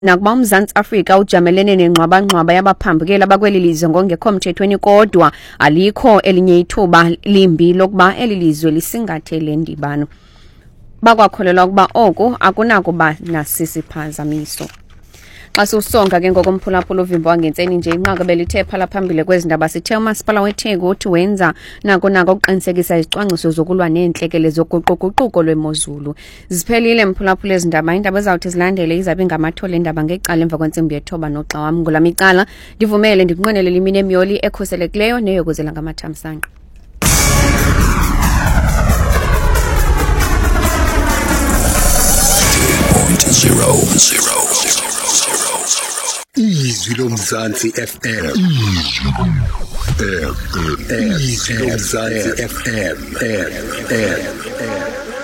nakuba uMzantsi Afrika ujamelene nenqwaba yabaphambukeli abakwelilizwe ngongekho mthethweni kodwa alikho elinye ithuba limbi lokuba elilizwe lisingathe le ndibano. Bakwakholelwa ukuba oku akunakuba nasisiphazamiso. Xa siwusonga ke ngokomphulaphula uvimbo wangentseni nje inqaku belithe phala phambili kwezindaba sithe umasipala weTheku uthi wenza nako ukuqinisekisa izicwangciso zokulwa neentlekele zoguquguquko lwemozulu. Ziphelile mphulaphula ezindaba indaba ezawuthi zilandele izabe ngamathole endaba ngecala emva kwentsimbi yethoba noxa wam ngolamicala ndivumele ndikunqwenele imini emyoli ekhuselekileyo neyokuzela ngamathamsanqa. Izwi loMzansi FM. Izwi loMzansi FM.